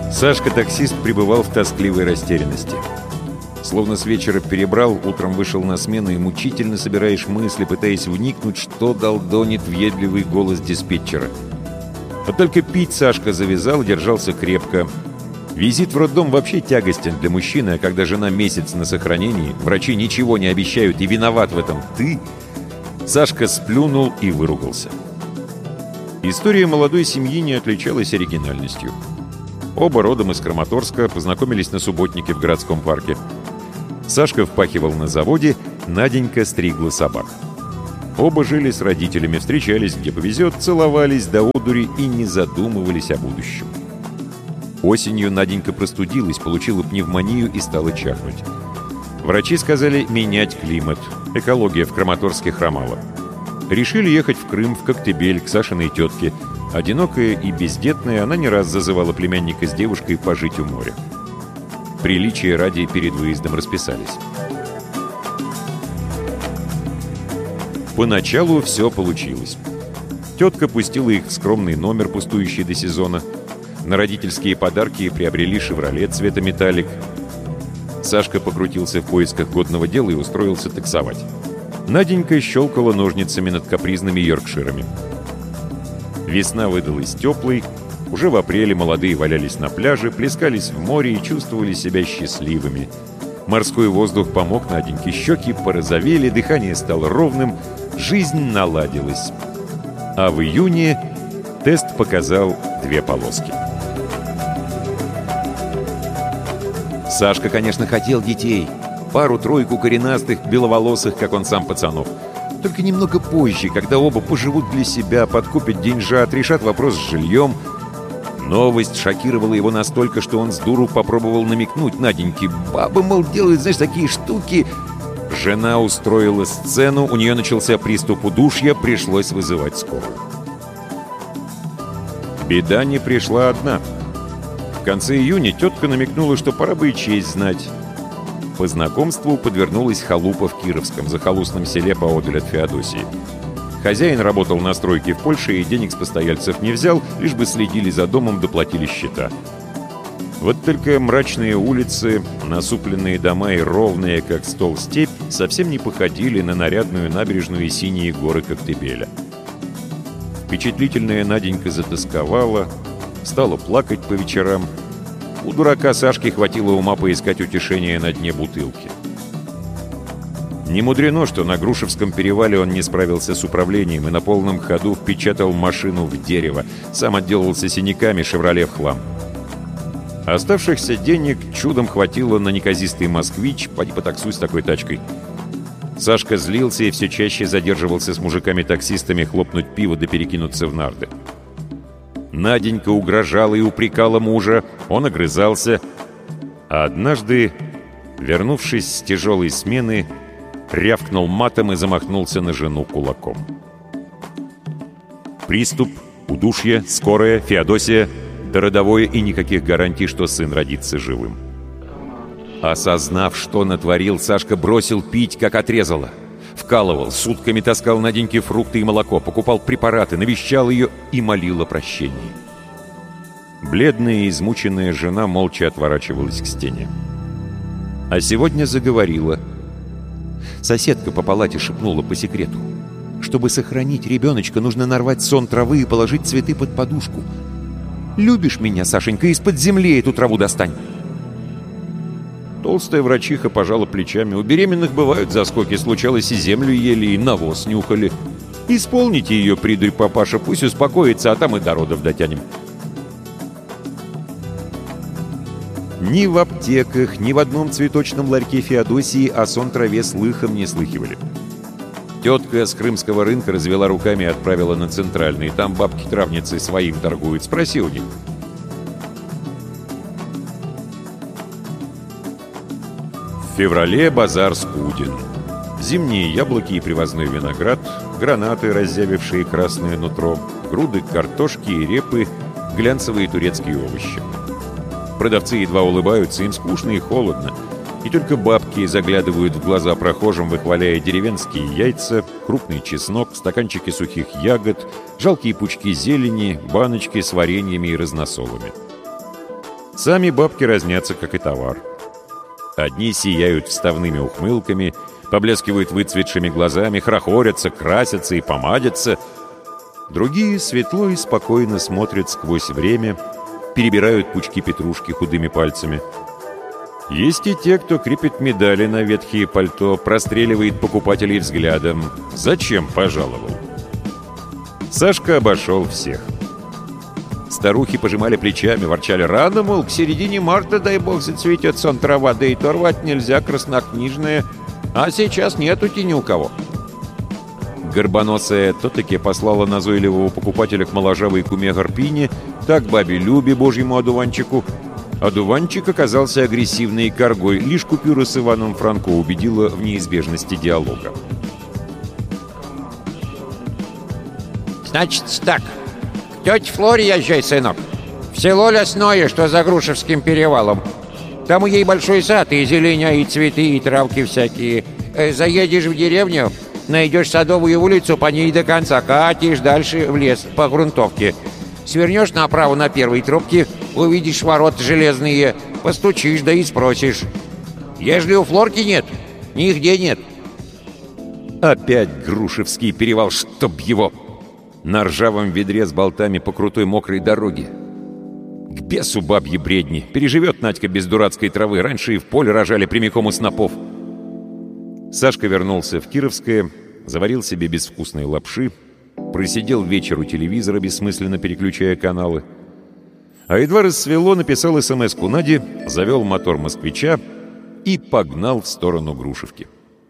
Сашка-таксист пребывал в тоскливой растерянности. Словно с вечера перебрал, утром вышел на смену и мучительно собираешь мысли, пытаясь вникнуть, что долдонит въедливый голос диспетчера. А только пить Сашка завязал, держался крепко. Визит в роддом вообще тягостен для мужчины, а когда жена месяц на сохранении, врачи ничего не обещают, и виноват в этом ты, Сашка сплюнул и выругался. История молодой семьи не отличалась оригинальностью. Оба родом из Краматорска, познакомились на субботнике в городском парке. Сашка впахивал на заводе, Наденька стригла собак. Оба жили с родителями, встречались, где повезет, целовались до одури и не задумывались о будущем. Осенью Наденька простудилась, получила пневмонию и стала чахнуть. Врачи сказали менять климат. Экология в Краматорске хромала. Решили ехать в Крым, в Коктебель, к Сашиной тетке. Одинокая и бездетная, она не раз зазывала племянника с девушкой пожить у моря. Приличия ради перед выездом расписались. Поначалу все получилось. Тетка пустила их в скромный номер, пустующий до сезона. На родительские подарки приобрели «Шевроле» цвета металлик. Сашка покрутился в поисках годного дела и устроился таксовать. Наденька щелкала ножницами над капризными йоркширами. Весна выдалась теплой. Уже в апреле молодые валялись на пляже, плескались в море и чувствовали себя счастливыми. Морской воздух помог Наденьке, щеки порозовели, дыхание стало ровным, жизнь наладилась. А в июне тест показал 2 полоски. Сашка, конечно, хотел детей. Пару-тройку коренастых, беловолосых, как он сам, пацанов. Только немного позже, когда оба поживут для себя, подкупят деньжат, решат вопрос с жильем. Новость шокировала его настолько, что он с дуру попробовал намекнуть Наденьке. Бабы, мол, делают, знаешь, такие штуки. Жена устроила сцену, у нее начался приступ удушья, пришлось вызывать скорую. Беда не пришла одна. В конце июня тетка намекнула, что пора бы и честь знать. По знакомству подвернулась халупа в Кировском, захолустном селе поодаль от Феодосии. Хозяин работал на стройке в Польше и денег с постояльцев не взял, лишь бы следили за домом, доплатили счета. Вот только мрачные улицы, насупленные дома и ровные, как стол, степь, совсем не походили на нарядную набережную и синие горы Коктебеля. Впечатлительная Наденька затосковала, стала плакать по вечерам. У дурака Сашки хватило ума поискать утешение на дне бутылки. Не мудрено, что на Грушевском перевале он не справился с управлением и на полном ходу впечатал машину в дерево. Сам отделался синяками, «Шевроле» в хлам. Оставшихся денег чудом хватило на неказистый «Москвич», поди потаксуй с такой тачкой. Сашка злился и все чаще задерживался с мужиками-таксистами хлопнуть пиво да перекинуться в нарды. Наденька угрожала и упрекала мужа, он огрызался. А однажды, вернувшись с тяжелой смены, рявкнул матом и замахнулся на жену кулаком. Приступ, удушье, скорая, Феодосия, да родовое и никаких гарантий, что сын родится живым. Осознав, что натворил, Сашка бросил пить, как отрезало. Вкалывал, сутками таскал Наденьке фрукты и молоко, покупал препараты, навещал ее и молил о прощении. Бледная и измученная жена молча отворачивалась к стене. А сегодня заговорила. Соседка по палате шепнула по секрету. Чтобы сохранить ребеночка, нужно нарвать сон травы и положить цветы под подушку. Любишь меня, Сашенька, из-под земли эту траву достань. Толстая врачиха пожала плечами. У беременных бывают заскоки, случалось и землю ели, и навоз нюхали. Исполните ее, придурь, папаша, пусть успокоится, а там и до родов дотянем. Ни в аптеках, ни в одном цветочном ларьке Феодосии о сон-траве слыхом не слыхивали. Тетка с крымского рынка развела руками и отправила на центральный. Там бабки-травницы своим торгуют. Спроси у них. В феврале базар скуден. Зимние яблоки и привозной виноград, гранаты, разъявившие красное нутро, груды картошки и репы, глянцевые турецкие овощи. Продавцы едва улыбаются, им скучно и холодно. И только бабки заглядывают в глаза прохожим, выхваляя деревенские яйца, крупный чеснок, стаканчики сухих ягод, жалкие пучки зелени, баночки с вареньями и разносолами. Сами бабки разнятся, как и товар. Одни сияют вставными ухмылками, поблескивают выцветшими глазами, хорохорятся, красятся и помадятся. Другие светло и спокойно смотрят сквозь время, перебирают пучки петрушки худыми пальцами. Есть и те, кто крепит медали на ветхие пальто, простреливает покупателей взглядом. Зачем пожаловал? Сашка обошел всех. Старухи пожимали плечами, ворчали: рано, мол, к середине марта, дай бог, зацветет сон трава, да и то рвать нельзя, краснокнижная. А сейчас нету-те ни у кого. Горбоносая то-таки послала назойливого покупателя к моложавой куме Гарпине, так бабе Любе, божьему одуванчику. Одуванчик оказался агрессивной коргой, лишь купюра с Иваном Франко убедила в неизбежности диалога. «Значит так, к тете Флоре езжай, сынок, в село Лесное, что за Грушевским перевалом. Там у ей большой сад, и зеленя, и цветы, и травки всякие. Заедешь в деревню, найдешь Садовую улицу, по ней до конца, катишь дальше в лес по грунтовке. Свернешь направо на первой трубке, увидишь ворота железные, постучишь, да и спросишь. Ежели у Флорки нет, нигде нет». Опять Грушевский перевал, чтоб его! На ржавом ведре с болтами по крутой мокрой дороге. К бесу бабьи бредни! Переживет Надька без дурацкой травы. Раньше и в поле рожали прямиком у снопов. Сашка вернулся в Кировское, заварил себе безвкусной лапши, просидел вечер у телевизора, бессмысленно переключая каналы. А едва рассвело, написал СМС-ку Наде, завел мотор москвича и погнал в сторону Грушевки.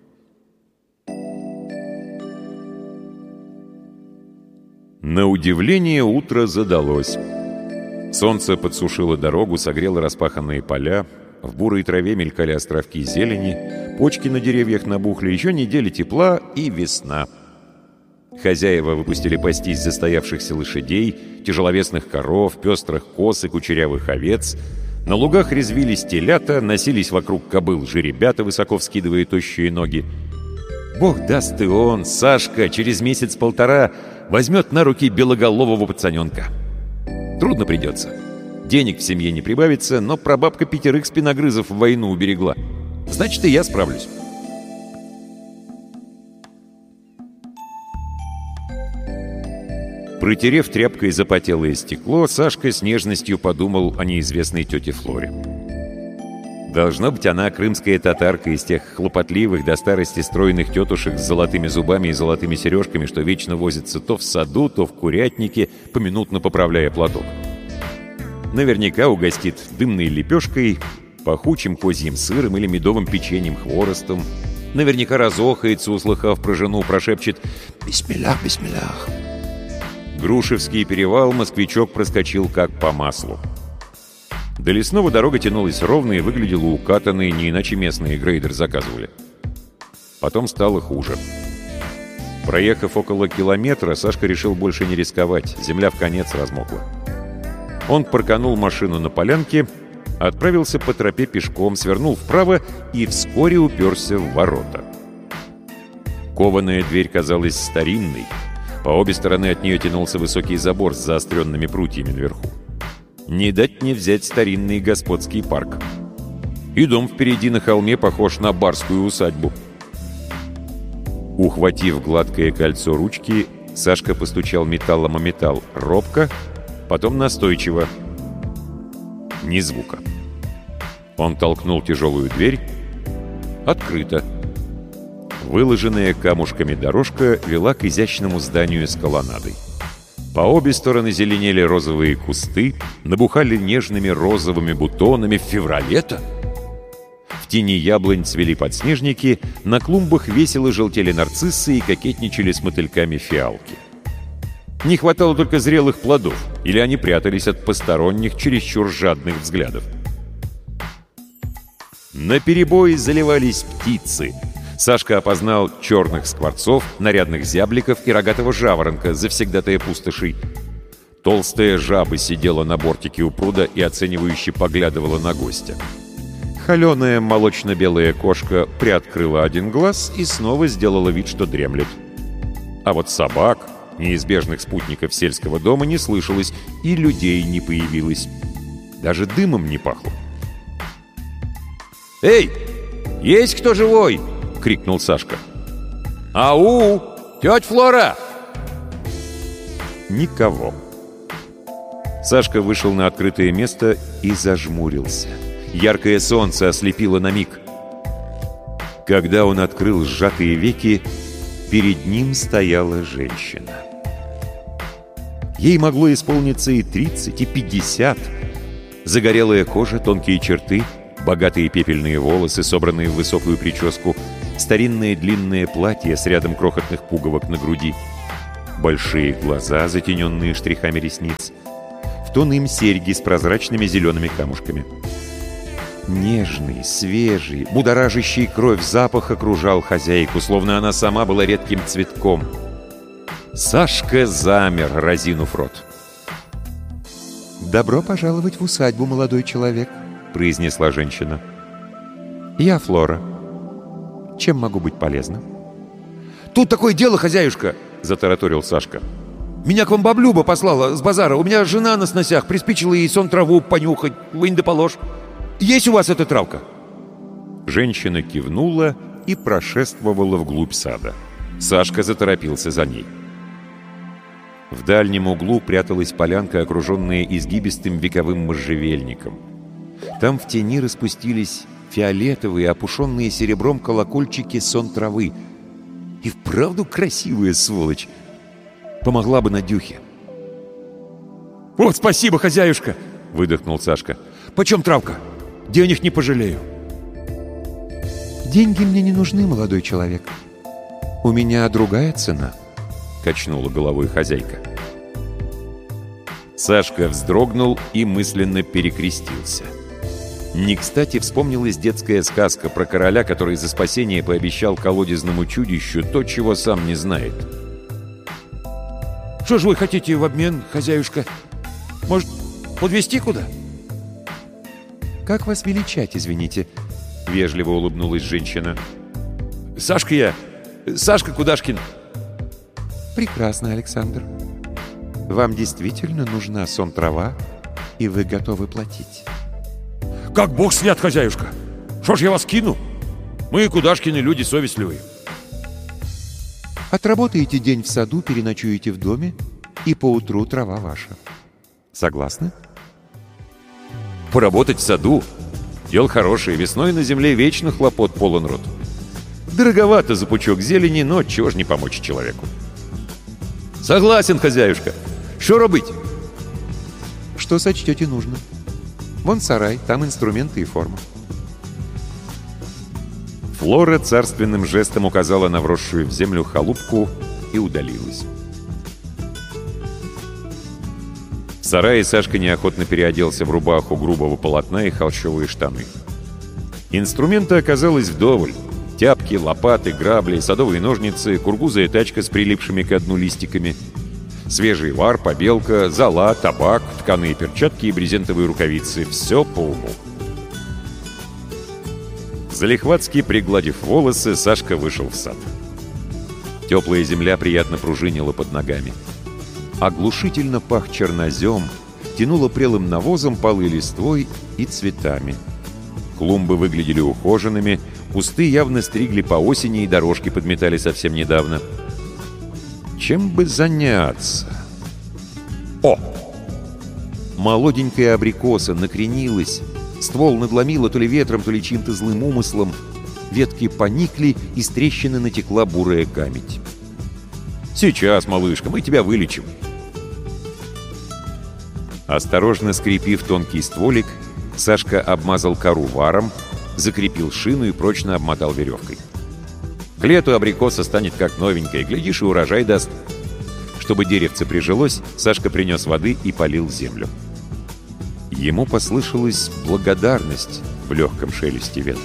На удивление утро задалось. Солнце подсушило дорогу, согрело распаханные поля, в бурой траве мелькали островки зелени, почки на деревьях набухли, еще неделя тепла и весна. Хозяева выпустили пастись застоявшихся лошадей, тяжеловесных коров, пестрых коз и кучерявых овец. На лугах резвились телята, носились вокруг кобыл жеребята, высоко вскидывая тощие ноги. Бог даст и он, Сашка, через месяц-полтора возьмет на руки белоголового пацаненка. Трудно придется. Денег в семье не прибавится, но прабабка 5 спиногрызов в войну уберегла. Значит, и я справлюсь. Протерев тряпкой запотелое стекло, Сашка с нежностью подумал о неизвестной тете Флоре. Должно быть, она крымская татарка из тех хлопотливых до старости стройных тетушек с золотыми зубами и золотыми сережками, что вечно возятся то в саду, то в курятнике, поминутно поправляя платок. Наверняка угостит дымной лепешкой, пахучим козьим сыром или медовым печеньем-хворостом. Наверняка разохается, услыхав про жену, прошепчет «Бисмиллах, бисмиллах». Грушевский перевал москвичок проскочил как по маслу. До лесного дорога тянулась ровно и выглядела укатанной, не иначе местные грейдер заказывали. Потом стало хуже. Проехав около километра, Сашка решил больше не рисковать, земля вконец размокла. Он парканул машину на полянке, отправился по тропе пешком, свернул вправо и вскоре уперся в ворота. Кованая дверь казалась старинной. По обе стороны от нее тянулся высокий забор с заостренными прутьями наверху. Не дать не взять старинный господский парк. И дом впереди на холме похож на барскую усадьбу. Ухватив гладкое кольцо ручки, Сашка постучал металлом о металл робко, потом настойчиво. Ни звука. Он толкнул тяжелую дверь. Открыто. Выложенная камушками дорожка вела к изящному зданию с колоннадой. По обе стороны зеленели розовые кусты, набухали нежными розовыми бутонами. В феврале-то? В тени яблонь цвели подснежники, на клумбах весело желтели нарциссы и кокетничали с мотыльками фиалки. Не хватало только зрелых плодов, или они прятались от посторонних, чересчур жадных взглядов. Наперебой заливались птицы. Сашка опознал черных скворцов, нарядных зябликов и рогатого жаворонка, завсегдатая пустошей. Толстая жаба сидела на бортике у пруда и оценивающе поглядывала на гостя. Холеная молочно-белая кошка приоткрыла один глаз и снова сделала вид, что дремлет. А вот собак, неизбежных спутников сельского дома, не слышалось, и людей не появилось. Даже дымом не пахло. «Эй, есть кто живой?» — крикнул Сашка. «Ау! Тетя Флора!» Никого. Сашка вышел на открытое место и зажмурился. Яркое солнце ослепило на миг. Когда он открыл сжатые веки, перед ним стояла женщина. Ей могло исполниться и 30, и 50. Загорелая кожа, тонкие черты, богатые пепельные волосы, собранные в высокую прическу, старинное длинное платье с рядом крохотных пуговок на груди, большие глаза, затененные штрихами ресниц, в тон им серьги с прозрачными зелеными камушками. Нежный, свежий, будоражащий кровь запах окружал хозяйку, словно она сама была редким цветком. Сашка замер, разинув рот. «Добро пожаловать в усадьбу, молодой человек», — произнесла женщина. «Я Флора. Чем могу быть полезна?» «Тут такое дело, хозяюшка!» — затараторил Сашка. «Меня к вам баблюба послала с базара. У меня жена на сносях, приспичила ей сон траву понюхать. Вынь да положь. Есть у вас эта травка?» Женщина кивнула и прошествовала вглубь сада. Сашка заторопился за ней. В дальнем углу пряталась полянка, окруженная изгибистым вековым можжевельником. Там в тени распустились фиолетовые, опушенные серебром колокольчики сон травы. И вправду красивая сволочь. Помогла бы Надюхе. «Вот спасибо, хозяюшка!» — выдохнул Сашка. «Почем травка? Денег не пожалею». «Деньги мне не нужны, молодой человек. У меня другая цена», — качнула головой хозяйка. Сашка вздрогнул и мысленно перекрестился. Не кстати вспомнилась детская сказка про короля, который за спасение пообещал колодезному чудищу то, чего сам не знает. «Что же вы хотите в обмен, хозяюшка? Может, подвезти куда?» «Как вас величать, извините?» — вежливо улыбнулась женщина. «Сашка я. Сашка Кудашкин». «Прекрасно, Александр. Вам действительно нужна сон-трава, и вы готовы платить?» «Как бог свят, хозяюшка! Что ж я вас кину? Мы, Кудашкины, люди совестливые». «Отработаете день в саду, переночуете в доме, и поутру трава ваша. Согласны?» Поработать в саду? Дело хорошее. Весной на земле вечно хлопот полон рот. Дороговато за пучок зелени, но чего ж не помочь человеку. «Согласен, хозяюшка. Что робить?» «Что сочтете нужно. Вон сарай, там инструменты и форма». Флора царственным жестом указала на вросшую в землю халупку и удалилась. В сарае Сашка неохотно переоделся в рубаху грубого полотна и холщовые штаны. Инструмента оказалось вдоволь. Тяпки, лопаты, грабли, садовые ножницы, кургузая тачка с прилипшими ко дну листиками, свежий вар, побелка, зола, табак, тканые перчатки и брезентовые рукавицы. Все по уму. Залихватски пригладив волосы, Сашка вышел в сад. Теплая земля приятно пружинила под ногами. Оглушительно пах чернозем, тянуло прелым навозом, полы листвой и цветами. Клумбы выглядели ухоженными, кусты явно стригли по осени и дорожки подметали совсем недавно. Чем бы заняться? О! Молоденькая абрикоса накренилась, ствол надломило то ли ветром, то ли чьим-то злым умыслом. Ветки поникли, из трещины натекла бурая камедь. «Сейчас, малышка, мы тебя вылечим». Осторожно скрепив тонкий стволик, Сашка обмазал кору варом, закрепил шину и прочно обмотал веревкой. К лету абрикоса станет как новенькая, глядишь, и урожай даст. Чтобы деревце прижилось, Сашка принес воды и полил землю. Ему послышалась благодарность в легком шелесте ветра.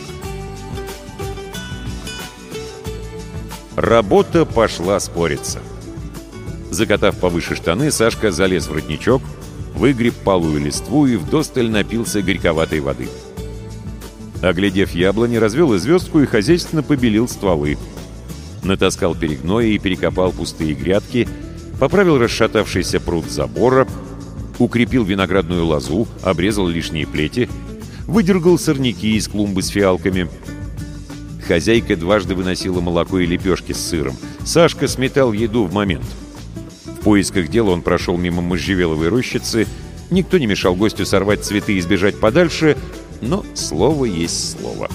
Работа пошла спориться. Закатав повыше штаны, Сашка залез в родничок, выгреб палую листву и вдосталь напился горьковатой воды. Оглядев яблони, развел звездку и хозяйственно побелил стволы. Натаскал перегноя и перекопал пустые грядки, поправил расшатавшийся пруд забора, укрепил виноградную лозу, обрезал лишние плети, выдергал сорняки из клумбы с фиалками. Хозяйка дважды выносила молоко и лепешки с сыром. Сашка сметал еду в момент. В поисках дела он прошел мимо можжевеловой рощицы. Никто не мешал гостю сорвать цветы и сбежать подальше, но слово есть слово.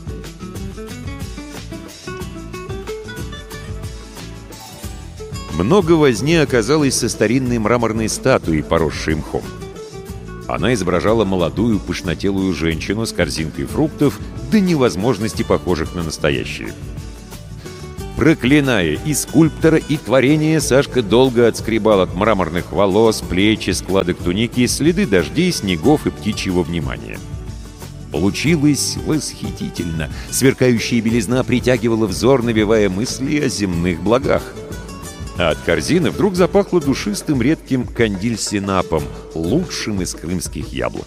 Много возни оказалось со старинной мраморной статуей, поросшей мхом. Она изображала молодую пышнотелую женщину с корзинкой фруктов до невозможности похожих на настоящие. Проклиная и скульптора, и творение, Сашка долго отскребал от мраморных волос, плеч и складок туники следы дождей, снегов и птичьего внимания. Получилось восхитительно. Сверкающая белизна притягивала взор, навевая мысли о земных благах. А от корзины вдруг запахло душистым редким кандиль-синапом, лучшим из крымских яблок.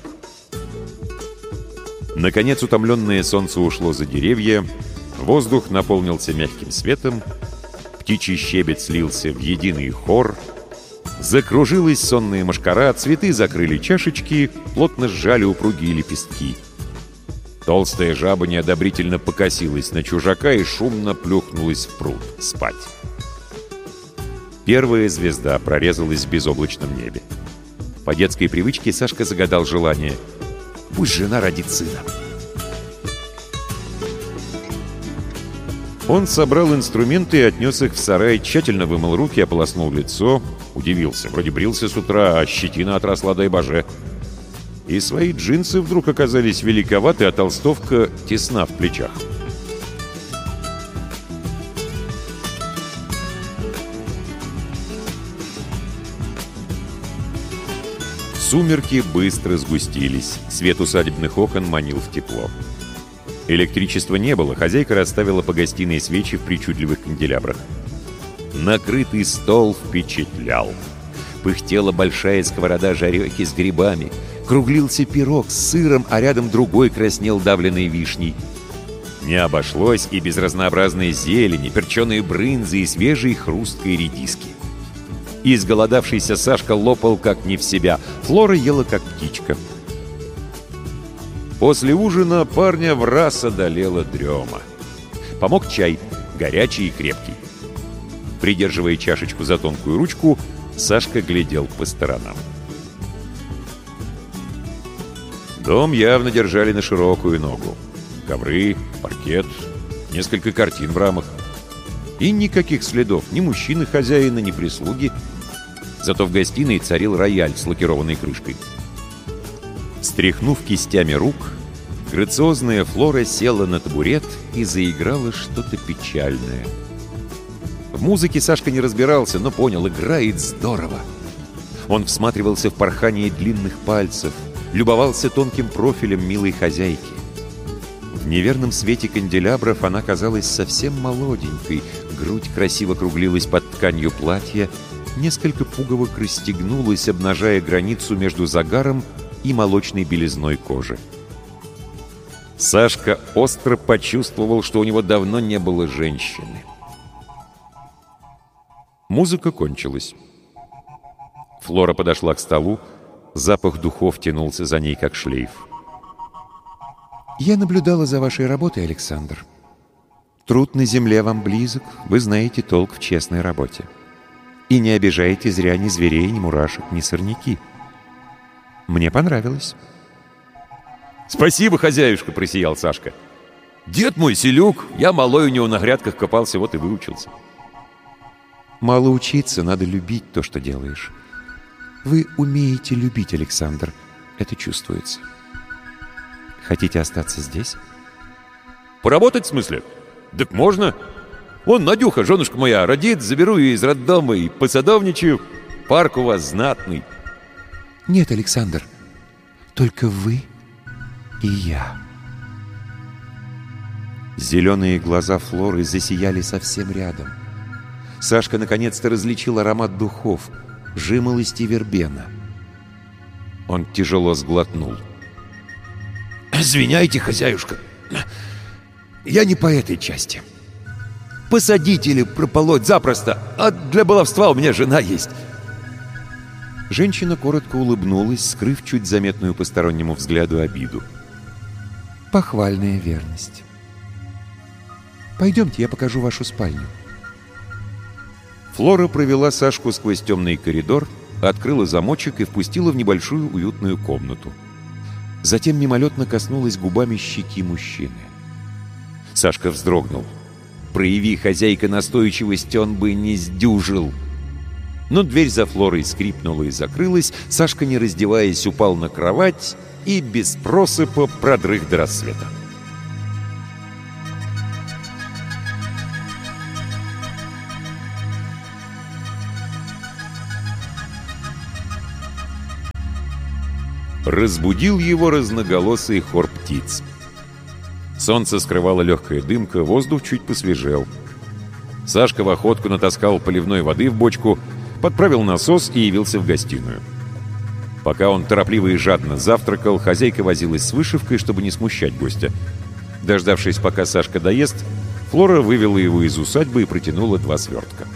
Наконец утомленное солнце ушло за деревья, воздух наполнился мягким светом, птичий щебет слился в единый хор, закружилась сонная мошкара, цветы закрыли чашечки, плотно сжали упругие лепестки. Толстая жаба неодобрительно покосилась на чужака и шумно плюхнулась в пруд спать. Первая звезда прорезалась в безоблачном небе. По детской привычке Сашка загадал желание: «Пусть жена родит сына». Он собрал инструменты и отнес их в сарай, тщательно вымыл руки, ополоснул лицо. Удивился, вроде брился с утра, а щетина отросла, дай боже. И свои джинсы вдруг оказались великоваты, а толстовка тесна в плечах. Сумерки быстро сгустились, свет усадебных окон манил в тепло. Электричества не было, хозяйка расставила по гостиной свечи в причудливых канделябрах. Накрытый стол впечатлял. Пыхтела большая сковорода жарехи с грибами, круглился пирог с сыром, а рядом другой краснел давленной вишней. Не обошлось и без разнообразной зелени, перченой брынзы и свежей хрусткой редиски. Изголодавшийся Сашка лопал как не в себя. Флора ела как птичка. После ужина парня враз одолела дрема. Помог чай, горячий и крепкий. Придерживая чашечку за тонкую ручку, Сашка глядел по сторонам. Дом явно держали на широкую ногу. Ковры, паркет, несколько картин в рамах. И никаких следов ни мужчины-хозяина, ни прислуги. Зато в гостиной царил рояль с лакированной крышкой. Стряхнув кистями рук, грациозная Флора села на табурет и заиграла что-то печальное. В музыке Сашка не разбирался, но понял, играет здорово. Он всматривался в порхание длинных пальцев, любовался тонким профилем милой хозяйки. В неверном свете канделябров она казалась совсем молоденькой, грудь красиво круглилась под тканью платья, несколько пуговок расстегнулась, обнажая границу между загаром и молочной белизной кожи. Сашка остро почувствовал, что у него давно не было женщины. Музыка кончилась. Флора подошла к столу, запах духов тянулся за ней, как шлейф. «Я наблюдала за вашей работой, Александр. Труд на земле вам близок, вы знаете толк в честной работе. И не обижаете зря ни зверей, ни мурашек, ни сорняки. Мне понравилось». «Спасибо, хозяюшка!» — просиял Сашка. «Дед мой селюк, я малой у него на грядках копался, вот и выучился». «Мало учиться, надо любить то, что делаешь. Вы умеете любить, Александр, это чувствуется. Хотите остаться здесь?» «Поработать, в смысле? Так можно. Вон Надюха, женушка моя, родит, заберу ее из роддома и посадовничаю. Парк у вас знатный». «Нет, Александр, только вы и я». Зеленые глаза Флоры засияли совсем рядом. Сашка наконец-то различил аромат духов, жимолость и вербена. Он тяжело сглотнул. «Извиняйте, хозяюшка, я не по этой части. Посадить или прополоть запросто, а для баловства у меня жена есть». Женщина коротко улыбнулась, скрыв чуть заметную постороннему взгляду обиду. «Похвальная верность. Пойдемте, я покажу вашу спальню». Флора провела Сашку сквозь темный коридор, открыла замочек и впустила в небольшую уютную комнату. Затем мимолетно коснулась губами щеки мужчины. Сашка вздрогнул. Прояви хозяйка настойчивость, он бы не сдюжил. Но дверь за Флорой скрипнула и закрылась, Сашка, не раздеваясь, упал на кровать и без просыпа продрых до рассвета. Разбудил его разноголосый хор птиц. Солнце скрывало легкая дымка, воздух чуть посвежел. Сашка в охотку натаскал поливной воды в бочку, подправил насос и явился в гостиную. Пока он торопливо и жадно завтракал, хозяйка возилась с вышивкой, чтобы не смущать гостя. Дождавшись, пока Сашка доест, Флора вывела его из усадьбы и протянула 2 свертка.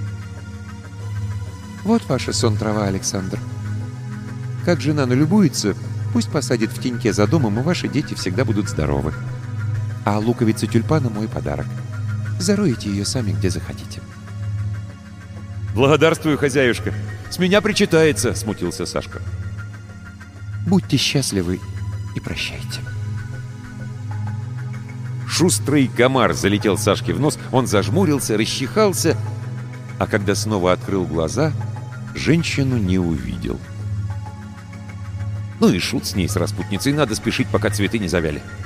«Вот ваша сон-трава, Александр. Как жена налюбуется, пусть посадит в теньке за домом, и ваши дети всегда будут здоровы. А луковица тюльпана — мой подарок. Зароете ее сами, где захотите». «Благодарствую, хозяюшка. С меня причитается», — смутился Сашка. «Будьте счастливы и прощайте». Шустрый комар залетел Сашке в нос, он зажмурился, расчихался, а когда снова открыл глаза, женщину не увидел. Ну и шут с ней, с распутницей, надо спешить, пока цветы не завяли.